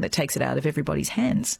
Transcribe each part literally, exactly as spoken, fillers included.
that takes it out of everybody's hands.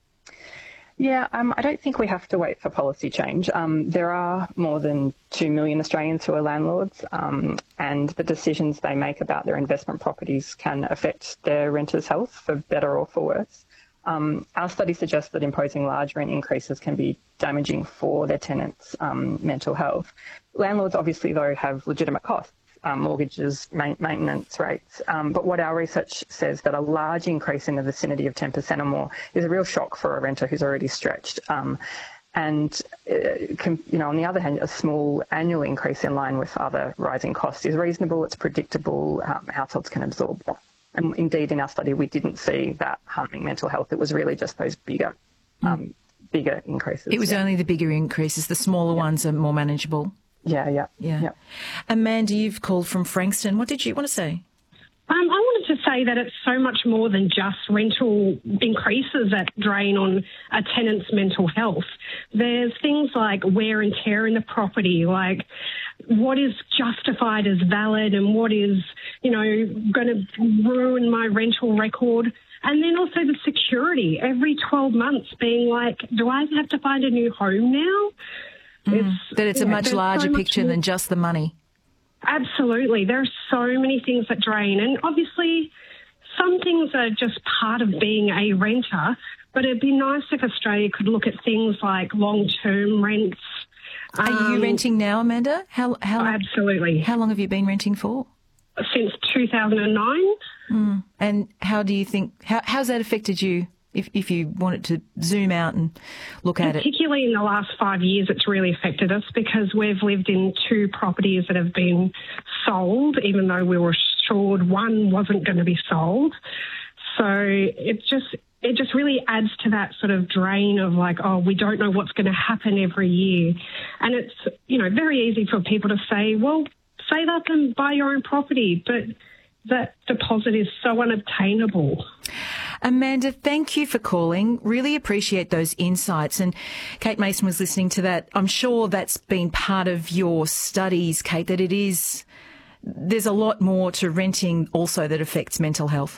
Yeah, um, I don't think we have to wait for policy change. Um, there are more than two million Australians who are landlords, um, and the decisions they make about their investment properties can affect their renters' health for better or for worse. Um, our study suggests that imposing large rent increases can be damaging for their tenants' um, mental health. Landlords obviously, though, have legitimate costs. Um, mortgages, ma- maintenance rates. Um, but what our research says that a large increase in the vicinity of ten percent or more is a real shock for a renter who's already stretched. Um, and, uh, com- you know, on the other hand, a small annual increase in line with other rising costs is reasonable, it's predictable, um, households can absorb that. And indeed, in our study, we didn't see that harming mental health. It was really just those bigger, um, mm. bigger increases. It was yeah. only the bigger increases. The smaller yeah. ones are more manageable. Yeah, yeah, yeah. yeah. Amanda, you've called from Frankston. What did you want to say? Um, I wanted to say that it's so much more than just rental increases that drain on a tenant's mental health. There's things like wear and tear in the property, like what is justified as valid and what is, you know, going to ruin my rental record. And then also the security, every twelve months being like, do I have to find a new home now? Mm, it's, that it's yeah, a much larger so picture much than just the money. Absolutely. There are so many things that drain. And obviously, some things are just part of being a renter, but it'd be nice if Australia could look at things like long-term rents. Are um, you renting now, Amanda? How, how, absolutely. How long have you been renting for? Since two thousand nine. Mm. And how do you think, how, how's that affected you? If, if you wanted to zoom out and look at it. Particularly in the last five years, it's really affected us because we've lived in two properties that have been sold, even though we were assured one wasn't going to be sold. So it just it just really adds to that sort of drain of like, oh, we don't know what's going to happen every year. And it's, you know, very easy for people to say, well, save up and buy your own property, but that deposit is so unobtainable. Amanda, thank you for calling. Really appreciate those insights. And Kate Mason was listening to that. I'm sure that's been part of your studies, Kate, that it is, there's a lot more to renting also that affects mental health.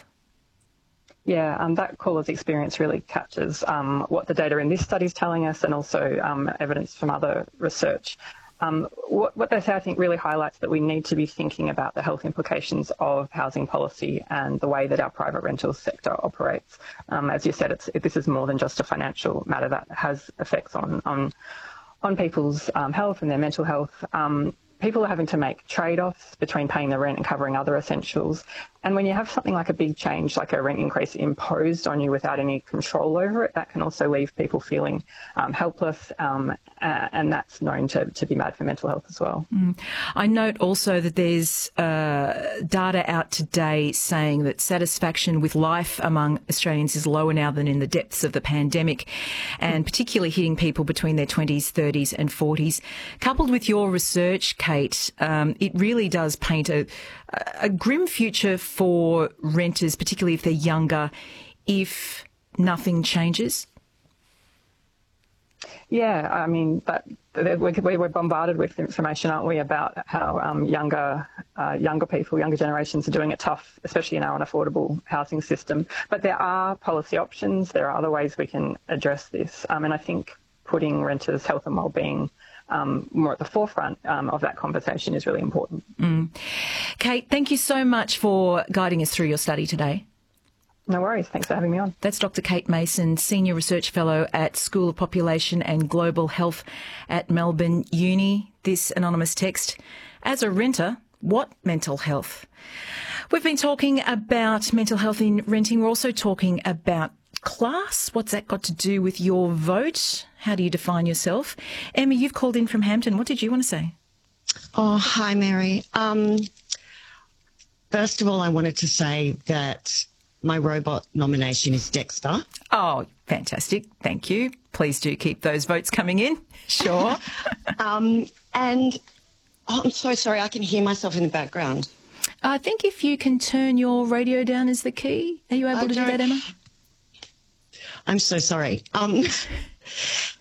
Yeah, um, that caller's experience really captures um, what the data in this study is telling us and also um, evidence from other research. Um, what, what they say, I think, really highlights that we need to be thinking about the health implications of housing policy and the way that our private rental sector operates. Um, as you said, it's, it, this is more than just a financial matter that has effects on on, on people's um, health and their mental health. Um, people are having to make trade-offs between paying the rent and covering other essentials. And when you have something like a big change, like a rent increase imposed on you without any control over it, that can also leave people feeling um, helpless, um, uh, and that's known to, to be bad for mental health as well. Mm. I note also that there's uh, data out today saying that satisfaction with life among Australians is lower now than in the depths of the pandemic, and particularly hitting people between their twenties, thirties and forties. Coupled with your research, Kate, um, it really does paint a, a grim future for renters, particularly if they're younger, if nothing changes? Yeah, I mean, but we were bombarded with information, aren't we, about how um, younger uh, younger people, younger generations are doing it tough, especially in our unaffordable housing system. But there are policy options. There are other ways we can address this. Um, and I think putting renters' health and wellbeing Um, more at the forefront um, of that conversation is really important. Mm. Kate, thank you so much for guiding us through your study today. No worries. Thanks for having me on. That's Doctor Kate Mason, Senior Research Fellow at School of Population and Global Health at Melbourne Uni. This anonymous text: as a renter, what mental health? We've been talking about mental health in renting. We're also talking about class. What's that got to do with your vote? How do you define yourself? Emma, you've called in from Hampton. What did you want to say? Oh, hi, Mary. Um, first of all, I wanted to say that my robot nomination is Dexter. Oh, fantastic. Thank you. Please do keep those votes coming in. Sure. um, and oh, I'm so sorry. I can hear myself in the background. I think if you can turn your radio down is the key. Are you able I to do that, Emma? I'm so sorry. Um,